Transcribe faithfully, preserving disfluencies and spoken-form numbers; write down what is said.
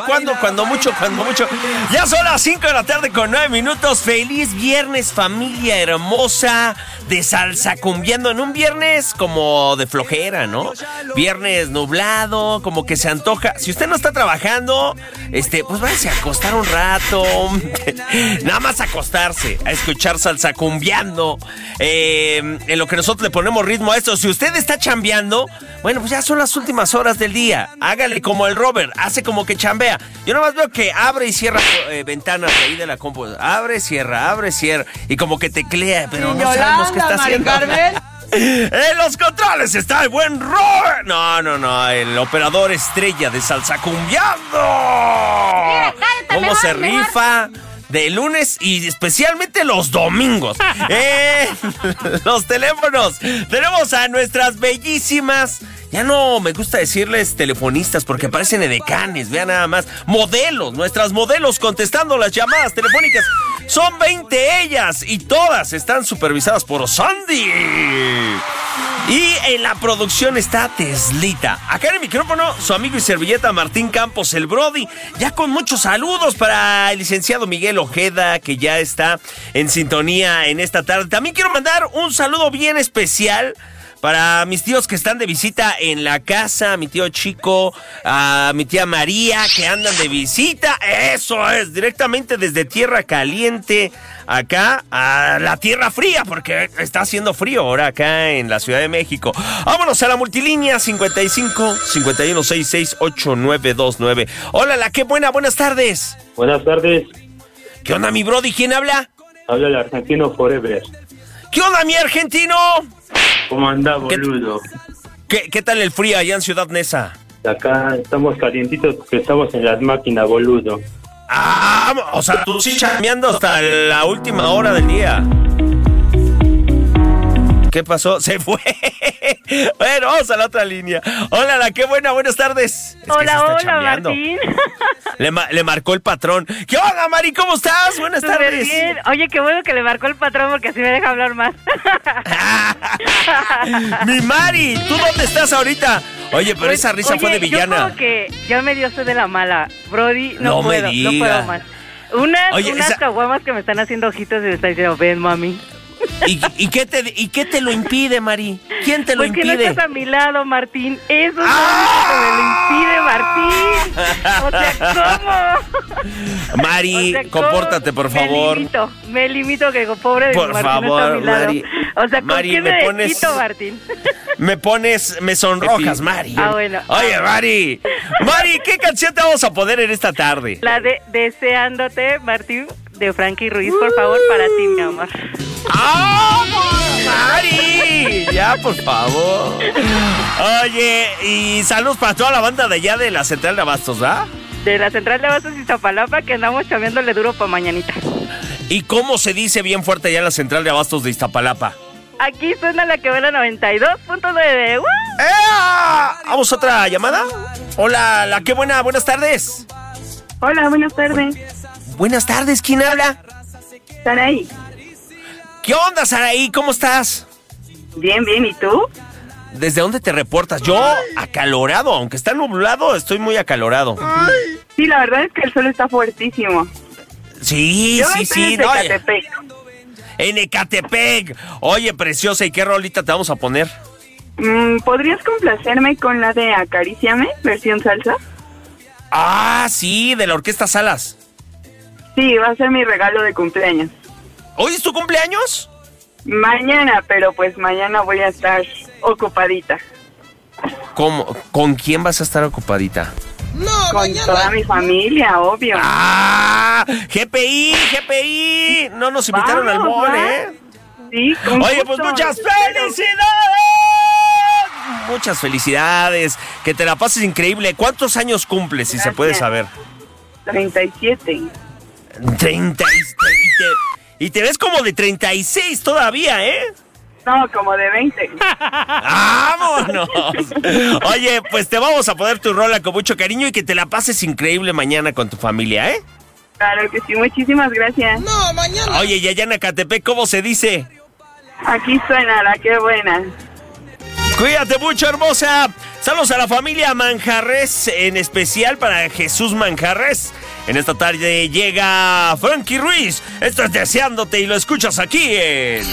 cuando, cuando mucho, cuando mucho. Ya son las cinco de la tarde con nueve minutos. Feliz viernes, familia hermosa de salsa cumbiando. En un viernes como de flojera, ¿no? Viernes nublado, como que se antoja. Si usted no está trabajando, este, pues váyase a acostar un rato. Nada más acostarse, a escuchar salsa cumbiando. Eh, en lo que nosotros le ponemos ritmo a esto. Si usted está chambeando, bueno, pues ya son las últimas horas del día. Hágale como el Robert, hace como que chambea. Yo nada más veo que abre y cierra eh, ventanas de ahí de la compu. Abre, cierra, abre, cierra. Y como que teclea, pero no Yolanda, sabemos qué está Mari haciendo. Carmen. En los controles está el buen Robert. No, no, no, el operador estrella de salsa cumbiando. Mira, cállate, ¿Cómo mejor, se mejor. rifa? De lunes y especialmente los domingos. Eh, los teléfonos. Tenemos a nuestras bellísimas, ya no me gusta decirles telefonistas porque parecen edecanes, vean nada más. Modelos, nuestras modelos contestando las llamadas telefónicas. Son veinte ellas y todas están supervisadas por Sandy. Y en la producción está Teslita. Acá en el micrófono, su amigo y servilleta Martín Campos, el Brody. Ya con muchos saludos para el licenciado Miguel Ojeda, que ya está en sintonía en esta tarde. También quiero mandar un saludo bien especial para mis tíos que están de visita en la casa, a mi tío Chico, a mi tía María, que andan de visita. Eso es, directamente desde Tierra Caliente, acá a la Tierra Fría, porque está haciendo frío ahora acá en la Ciudad de México. Vámonos a la multilínea cincuenta y cinco, cincuenta y uno, sesenta y seis, ochenta y nueve veintinueve. Hola, la qué buena, buenas tardes. Buenas tardes. ¿Qué onda, mi brody? ¿Quién habla? Habla el argentino Forever. ¿Qué onda, mi argentino? ¿Cómo anda, boludo? ¿Qué, qué tal el frío allá en Ciudad Neza? Acá estamos calientitos porque estamos en las máquinas, boludo. Ah, o sea, tú sí chameando hasta la última hora del día. ¿Qué pasó? Se fue. Bueno, vamos a la otra línea. Hola, la qué buena, buenas tardes. Es hola, hola, Martín. Le, ma- le marcó el patrón. ¿Qué onda, Mari? ¿Cómo estás? Buenas Súper tardes. bien. Oye, qué bueno que le marcó el patrón porque así me deja hablar más. Mi Mari, ¿tú dónde estás ahorita? Oye, pero Pues, esa risa oye, fue de villana. Yo como que ya me dio sed de la mala. Brody, no, No me puedo, diga. no puedo más. Unas, Oye, unas esa- caguamas que me están haciendo ojitos y me están diciendo, ven, mami. ¿Y, y, qué te, ¿Y qué te lo impide, Mari? ¿Quién te lo Pues que impide? no estás a mi lado, Martín. Eso es ¡Ah! lo único que me lo impide, Martín. O sea, ¿cómo? Mari, O sea, ¿cómo? compórtate, por favor. Me limito, me limito que pobre de Por Martín favor, está a mi lado. Mari. O sea, ¿con Mari, quién me me pones- quito, Martín? Me pones, me sonrojas, Mari. Ah, bueno. Oye, Mari. Mari, ¿qué canción te vamos a poner en esta tarde? La de Deseándote, Martín, de Frankie Ruiz, por favor, para ti, mi amor. ¡Ah, Mari! Ya, por favor. Oye, y saludos para toda la banda de allá de la Central de Abastos, ¿verdad? De la Central de Abastos y Iztapalapa, que andamos chameándole duro para mañanita. ¿Y cómo se dice bien fuerte allá en la Central de Abastos de Iztapalapa? Aquí suena la que buena noventa y dos punto nueve. ¡Uh! ¡Ea! ¿Vamos a otra llamada? Hola, la qué buena, buenas tardes. Hola, buenas tardes. Buenas tardes, ¿quién habla? Saraí. ¿Qué onda, Saraí? ¿Cómo estás? Bien, bien, ¿y tú? ¿Desde dónde te reportas? Yo, acalorado, aunque está nublado, estoy muy acalorado. Sí, la verdad es que el sol está fuertísimo. Sí, Yo sí, estoy sí. en no, Ecatepec. En Ecatepec. Oye, preciosa, ¿y qué rolita te vamos a poner? Mm, ¿Podrías complacerme con la de Acaríciame, versión salsa? Ah, sí, de la Orquesta Salas. Sí, va a ser mi regalo de cumpleaños. ¿Hoy es tu cumpleaños? Mañana, pero pues mañana voy a estar ocupadita. ¿Cómo? ¿Con quién vas a estar ocupadita? Con toda mi familia, obvio. ¡Ah! G P I, G P I. No nos invitaron Vamos, al mall, ¿va? ¿eh? Sí, con Oye, gusto. pues muchas felicidades. Muchas felicidades. Que te la pases increíble. ¿Cuántos años cumples, si se Gracias. puede saber? treinta y siete. treinta y, y, te, y te ves como de treinta y seis todavía, ¿eh? No, como de veinte. ¡Vámonos! Oye, pues te vamos a poner tu rola con mucho cariño y que te la pases increíble mañana con tu familia, ¿eh? Claro que sí, muchísimas gracias. No, mañana. Oye, y allá en Ecatepec, ¿cómo se dice? Aquí suena la que buena. Cuídate mucho, hermosa. Saludos a la familia Manjarres, en especial para Jesús Manjarres. En esta tarde llega Frankie Ruiz. Esto es Deseándote y lo escuchas aquí en...